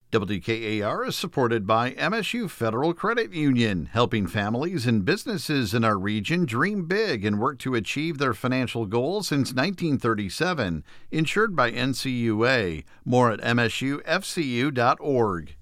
WKAR is supported by MSU Federal Credit Union, helping families and businesses in our region dream big and work to achieve their financial goals since 1937. Insured by NCUA. More at msufcu.org.